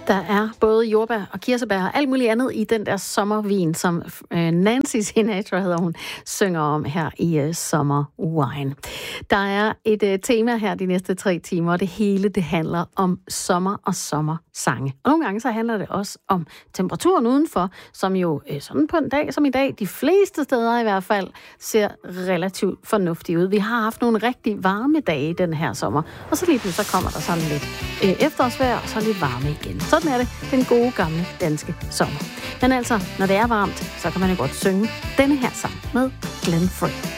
Der er både jordbær og kirsebær og alt muligt andet i den der sommervin, som Nancy Sinatra hedder hun, synger om her i Summer Wine. Der er et tema her de næste 3 timer, og det hele det handler om sommer og sommersange. Og nogle gange så handler det også om temperaturen udenfor, som jo sådan på en dag som i dag, de fleste steder i hvert fald, ser relativt fornuftigt ud. Vi har haft nogle rigtig varme dage den her sommer, og så lige pludselig så kommer der sådan lidt efterårsvejr, og så lidt varme igen. Sådan er det, den gode gamle danske sommer. Men altså, når det er varmt, så kan man jo godt synge denne her sang med Glenn Frey.